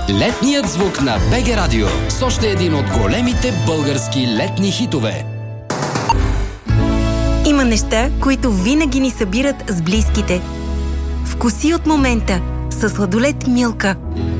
Летният звук на БГ Радио с още един от големите български летни хитове. Има неща, които винаги ни събират с близките. Вкуси от момента със сладолед Милка.